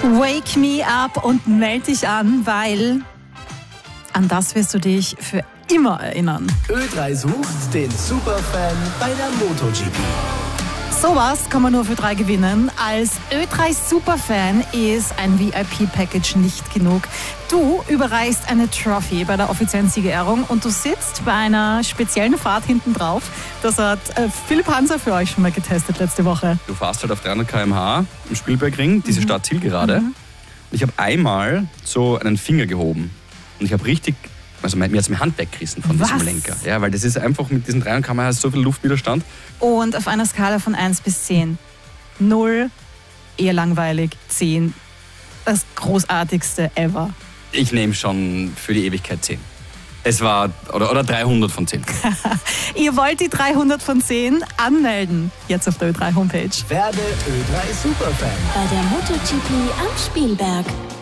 Wake me up und melde dich an, weil an das wirst du dich für immer erinnern. Ö3 sucht den Superfan bei der MotoGP. Sowas kann man nur für 3 gewinnen. Als Ö3 Superfan ist ein VIP-Package nicht genug. Du überreichst eine Trophy bei der offiziellen Siegerehrung und du sitzt bei einer speziellen Fahrt hinten drauf. Das hat Philipp Hanser für euch schon mal getestet letzte Woche. Du fährst halt auf 300 km/h im Spielbergring, diese Start-Zielgerade. Und ich habe einmal so einen Finger gehoben. Und ich habe richtig, also mir hat meine Hand weggerissen von diesem Lenker. Ja, weil das ist einfach mit diesen 300 km/h so viel Luftwiderstand. Und auf einer Skala von 1 bis 10. 0, eher langweilig, 10, das großartigste ever. Ich nehme schon für die Ewigkeit 10. Es war, oder 300 von 10. Ihr wollt die 300 von 10 anmelden. Jetzt auf der Ö3 Homepage. Werde Ö3 Superfan. Bei der MotoGP am Spielberg.